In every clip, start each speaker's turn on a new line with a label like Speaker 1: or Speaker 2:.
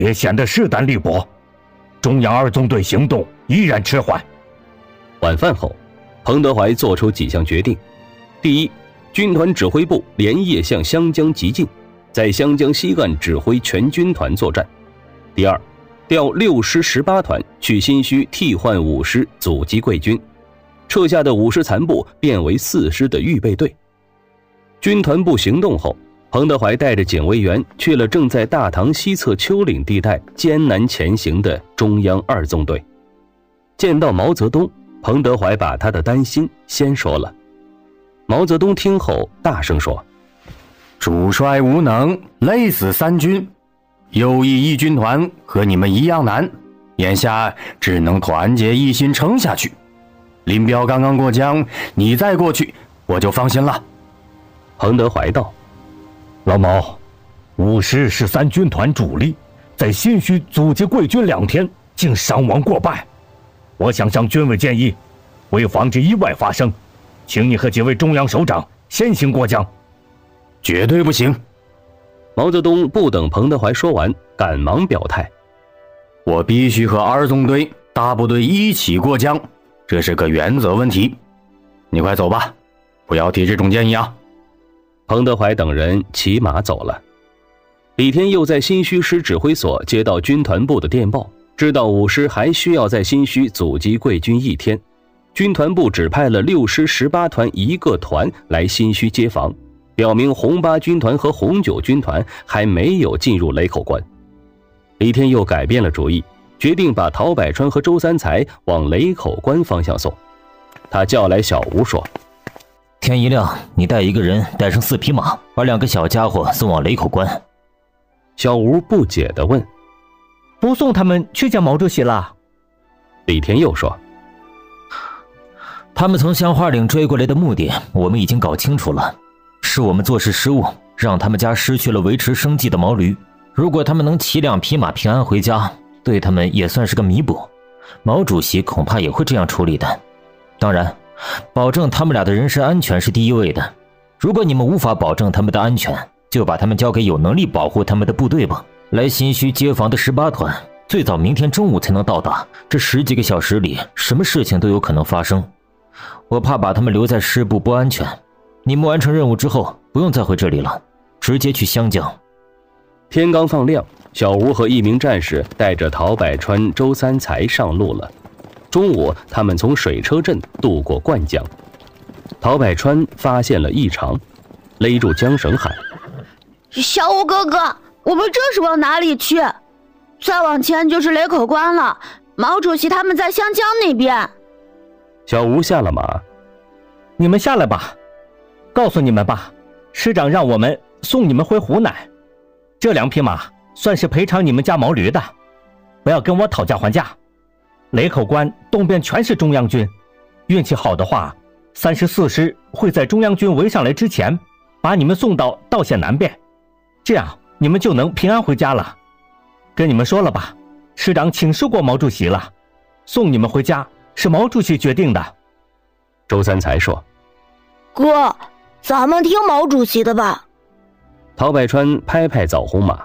Speaker 1: 也显得势单力薄。中央二纵队行动依然迟缓。
Speaker 2: 晚饭后，彭德怀做出几项决定：第一，军团指挥部连夜向湘江急进，在湘江西岸指挥全军团作战；第二，调6师18团去新圩替换5师阻击桂军，撤下的5师残部变为4师的预备队。军团部行动后，彭德怀带着警卫员去了正在大塘西侧丘陵地带艰难前行的中央二纵队。见到毛泽东，彭德怀把他的担心先说了。毛泽东听后大声说：
Speaker 3: 主帅无能，累死3军，右翼一军团和你们一样难，眼下只能团结一心撑下去。林彪刚刚过江，你再过去我就放心了。
Speaker 2: 彭德怀道：
Speaker 1: 老毛，5师是3军团主力，在新圩阻击桂军2天，竟伤亡过半。我想向军委建议，为防止意外发生，请你和几位中央首长先行过江。
Speaker 3: 绝对不行！
Speaker 2: 毛泽东不等彭德怀说完，赶忙表态：
Speaker 3: 我必须和二纵队大部队一起过江，这是个原则问题。你快走吧，不要提这种建议啊！
Speaker 2: 彭德怀等人骑马走了。李天佑在新圩师指挥所接到军团部的电报，知道5师还需要在新圩阻击桂军1天，军团部只派了6师18团1个团来新圩接防，表明红8军团和红9军团还没有进入雷口关。李天佑改变了主意，决定把陶百川和周三才往雷口关方向送。他叫来小吴说：
Speaker 4: 天一亮，你带1个人，带上4匹马，把2个小家伙送往雷口关。
Speaker 2: 小吴不解地问：
Speaker 5: 不送他们去见毛主席了？
Speaker 2: 李天佑说：
Speaker 4: 他们从香花岭追过来的目的我们已经搞清楚了，是我们做事失误，让他们家失去了维持生计的毛驴。如果他们能骑2匹马平安回家，对他们也算是个弥补。毛主席恐怕也会这样处理的。当然，保证他们俩的人身安全是第一位的。如果你们无法保证他们的安全，就把他们交给有能力保护他们的部队吧。来新圩接防的18团，最早明天中午才能到达。这10几个小时里，什么事情都有可能发生。我怕把他们留在师部不安全。你们完成任务之后，不用再回这里了，直接去湘江。
Speaker 2: 天刚放亮，小吴和1名战士带着陶百川、周三才上路了。中午，他们从水车镇渡过灌江。陶百川发现了异常，勒住缰绳喊：
Speaker 6: 小吴哥哥，我们这是往哪里去？再往前就是雷口关了，毛主席他们在湘江那边。
Speaker 2: 小吴下了马：
Speaker 5: 你们下来吧，告诉你们吧，师长让我们送你们回湖南，这2匹马算是赔偿你们家毛驴的，不要跟我讨价还价。雷口关东边全是中央军，运气好的话，34师会在中央军围上来之前，把你们送到道县南边，这样你们就能平安回家了。跟你们说了吧，师长请示过毛主席了，送你们回家是毛主席决定的。
Speaker 2: 周三才说：
Speaker 6: 哥，咱们听毛主席的吧。
Speaker 2: 陶百川拍拍枣红马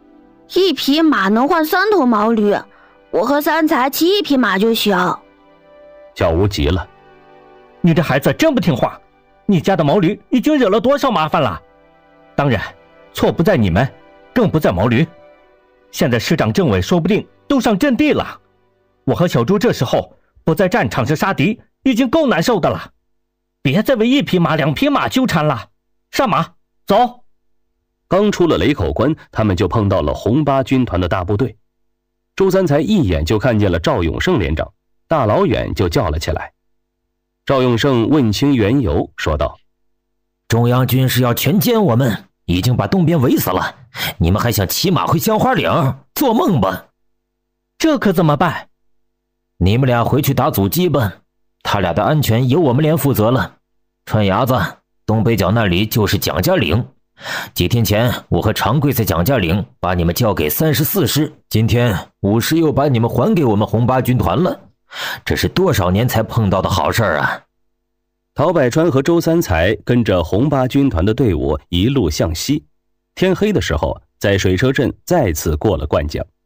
Speaker 6: ，1匹马能换3头毛驴，我和三才骑1匹马就行。
Speaker 2: 小吴急了：
Speaker 5: 你这孩子真不听话，你家的毛驴已经惹了多少麻烦了？当然，错不在你们，更不在毛驴。现在师长政委说不定都上阵地了，我和小朱这时候不在战场上杀敌，已经够难受的了，别再为1匹马2匹马纠缠了。上马，走！
Speaker 2: 刚出了雷口关，他们就碰到了红8军团的大部队。周三才一眼就看见了赵永胜连长，大老远就叫了起来。赵永胜问清缘由，说道：
Speaker 4: 中央军是要全歼我们，已经把东边围死了，你们还想骑马回香花岭？做梦吧！
Speaker 5: 这可怎么办？
Speaker 4: 你们俩回去打阻击吧，他俩的安全由我们连负责了。川伢子，东北角那里就是蒋家岭。几天前，我和常贵在蒋家岭把你们交给34师，今天5师又把你们还给我们红8军团了，这是多少年才碰到的好事啊！
Speaker 2: 陶百川和周三才跟着红8军团的队伍一路向西，天黑的时候，在水车镇再次过了灌江。